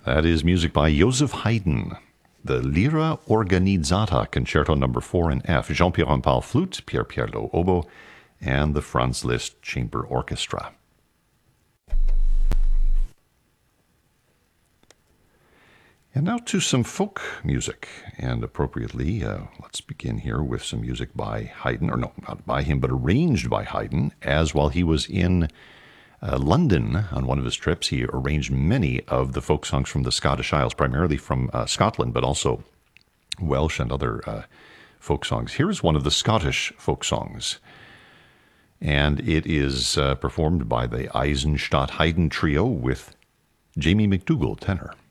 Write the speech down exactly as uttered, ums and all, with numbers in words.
That is music by Joseph Haydn. The Lyra Organizzata, Concerto Number four in F, Jean-Pierre Rampal flute, Pierre Pierlot oboe, and the Franz Liszt Chamber Orchestra. And now to some folk music, and appropriately, uh, let's begin here with some music by Haydn, or no, not by him, but arranged by Haydn, as while he was in Uh, London, on one of his trips, he arranged many of the folk songs from the Scottish Isles, primarily from uh, Scotland, but also Welsh and other uh, folk songs. Here is one of the Scottish folk songs, and it is uh, performed by the Eisenstadt Haydn Trio with Jamie McDougall, tenor.